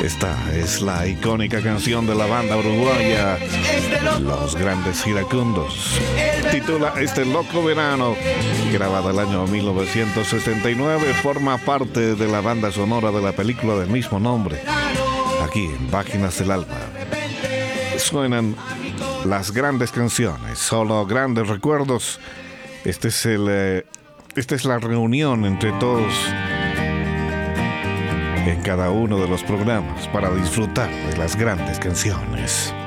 Esta es la icónica canción de la banda uruguaya Los Grandes Iracundos. Titula Este Loco Verano, grabada el año 1969, forma parte de la banda sonora de la película del mismo nombre. Aquí en Páginas del Alma suenan las grandes canciones, solo grandes recuerdos. Esta es la reunión entre todos en cada uno de los programas para disfrutar de las grandes canciones.